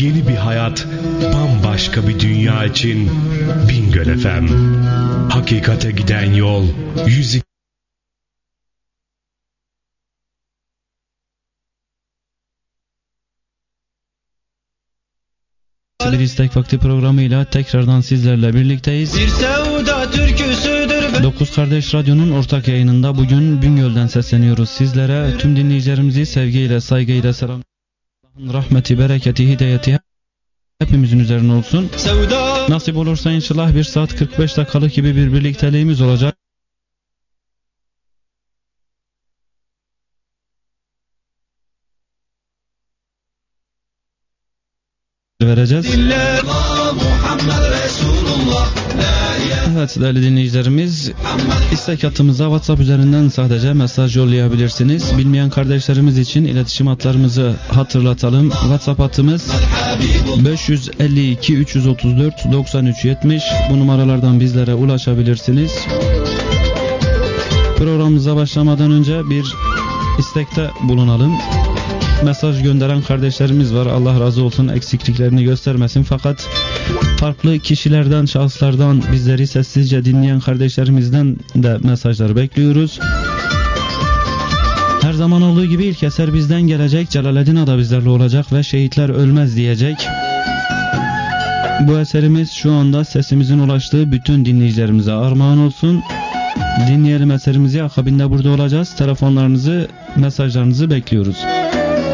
yeni bir hayat, bambaşka bir dünya için Bingöl FM. Hakikate giden yol 102. Bir istek vakti programıyla tekrardan sizlerle birlikteyiz. 9 Kardeş Radyo'nun ortak yayınında bugün Bingöl'den sesleniyoruz sizlere. Tüm dinleyicilerimizi sevgiyle, saygıyla selam. Allah'ın rahmeti, bereketi, hidayeti hepimizin üzerine olsun. Nasip olursa inşallah 1 saat 45 dakikalık gibi bir birlikteliğimiz olacak. Vereceğiz. Evet değerli dinleyicilerimiz, istek hattımıza WhatsApp üzerinden sadece mesaj yollayabilirsiniz. Bilmeyen kardeşlerimiz için iletişim hatlarımızı hatırlatalım. WhatsApp hattımız 552 334 93 70. Bu numaralardan bizlere ulaşabilirsiniz. Programımıza başlamadan önce bir istekte bulunalım. Mesaj gönderen kardeşlerimiz var. Allah razı olsun, eksikliklerini göstermesin. Fakat farklı kişilerden, şahıslardan bizleri sessizce dinleyen kardeşlerimizden de mesajlar bekliyoruz. Her zaman olduğu gibi ilk eser bizden gelecek. Celaleddin Ada bizlerle olacak ve şehitler ölmez diyecek. Bu eserimiz şu anda sesimizin ulaştığı bütün dinleyicilerimize armağan olsun. Dinleyelim eserimizi, akabinde burada olacağız. Telefonlarınızı, mesajlarınızı bekliyoruz.